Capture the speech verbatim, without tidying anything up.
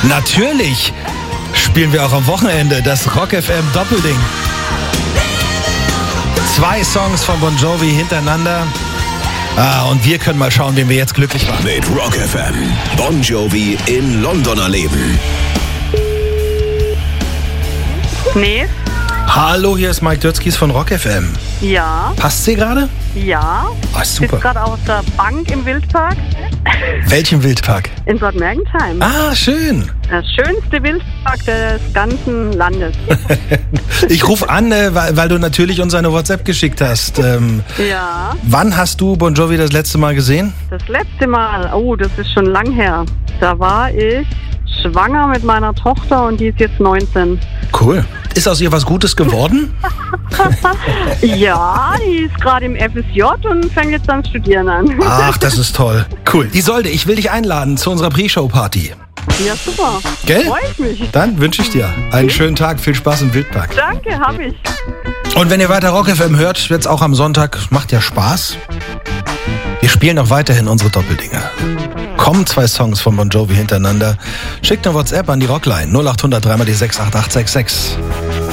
Natürlich spielen wir auch am Wochenende das Rock F M Doppelding. Zwei Songs von Bon Jovi hintereinander. Ah, und wir können mal schauen, wen wir jetzt glücklich machen. Mit Rock F M. Bon Jovi in London erleben. Nee. Hallo, hier ist Mike Dötzkis von Rock F M. Ja. Passt sie gerade? Ja. Ah, Ich super. sitze gerade auf der Bank im Wildpark Welchen Wildpark? in Bad Mergentheim. Ah, schön. Das schönste Wildpark des ganzen Landes. Ich rufe an, äh, weil, weil du natürlich uns eine WhatsApp geschickt hast. Ähm, Ja. wann hast du Bon Jovi das letzte Mal gesehen? Das letzte Mal, oh, das ist schon lang her. Da war ich schwanger mit meiner Tochter und die ist jetzt neunzehn. Cool. Ist aus ihr was Gutes geworden? Ja, die ist gerade im F S J und fängt jetzt an Studieren an. Ach, das ist toll. Cool. Isolde, ich will dich einladen zu unserer Pre-Show-Party. Ja, super. Gell? Freue ich mich. Dann wünsche ich dir einen schönen Tag, viel Spaß im Wildpark. Danke, hab ich. Und wenn ihr weiter Rock F M hört, jetzt auch am Sonntag, macht ja Spaß. Wir spielen auch weiterhin unsere Doppeldinger. Kommen zwei Songs von Bon Jovi hintereinander. Schickt eine WhatsApp an die Rockline null acht hundert drei mal die sechs acht acht sechs sechs.